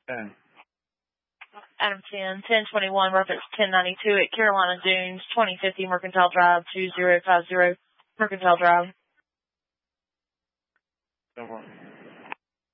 10. Item 10, 1021, reference 1092 at Carolina Dunes, 2050 Mercantile Drive, 2050 Mercantile Drive. No problem.